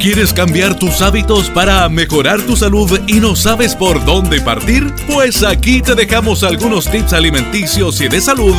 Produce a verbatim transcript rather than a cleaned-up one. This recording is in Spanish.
¿Quieres cambiar tus hábitos para mejorar tu salud y no sabes por dónde partir? Pues aquí te dejamos algunos tips alimenticios y de salud